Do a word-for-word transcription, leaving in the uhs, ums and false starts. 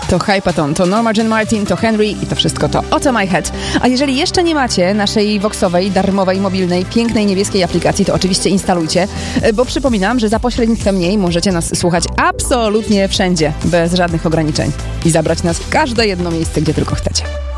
To Hypaton, to Norma Jean Martin, to Henry i to wszystko to Oto My Head. A jeżeli jeszcze nie macie naszej Voxowej, darmowej, mobilnej, pięknej, niebieskiej aplikacji, to oczywiście instalujcie, bo przypominam, że za pośrednictwem niej możecie nas słuchać absolutnie wszędzie, bez żadnych ograniczeń i zabrać nas w każde jedno miejsce, gdzie tylko chcecie.